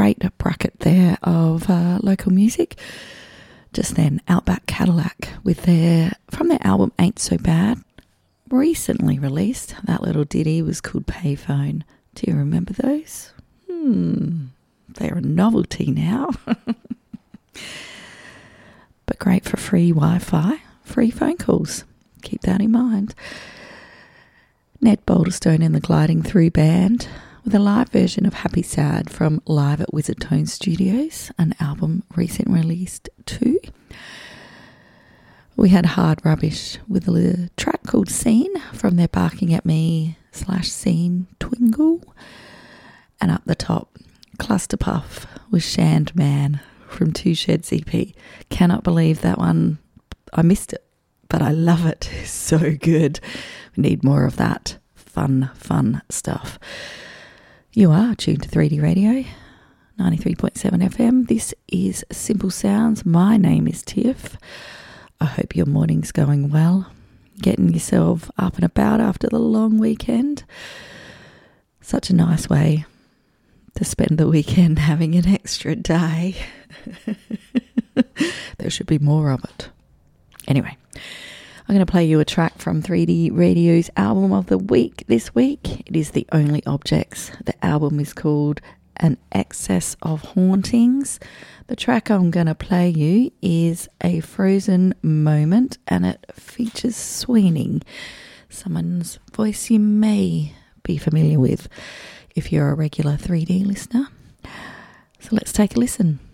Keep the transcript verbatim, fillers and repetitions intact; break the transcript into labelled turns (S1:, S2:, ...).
S1: great bracket there of uh, local music. Just then, Outback Cadillac with their, from their album Ain't So Bad, recently released. That little ditty was called Payphone. Do you remember those? Hmm, they're a novelty now. But great for free Wi-Fi, free phone calls. Keep that in mind. Ned Boulderstone and the Gliding Through Band with a live version of Happy Sad from Live at Wizard Tone Studios, an album recently released too. We had Hard Rubbish with a track called Scene from their Barking at Me slash Scene Twingle. And up the top, Clusterpuff with Shand Man from Two Sheds E P. Cannot believe that one. I missed it, but I love it. It's so good. We need more of that fun, fun stuff. You are tuned to three D Radio, ninety-three point seven F M. This is Simple Sounds. My name is Tiff. I hope your morning's going well. Getting yourself up and about after the long weekend. Such a nice way to spend the weekend, having an extra day. There should be more of it. Anyway, I'm going to play you a track from three D Radio's album of the week this week. It is The Only Objects. The album is called An Excess of Hauntings. The track I'm going to play you is A Frozen Moment, and it features Sweeney, someone's voice you may be familiar with if you're a regular three D listener. So let's take a listen.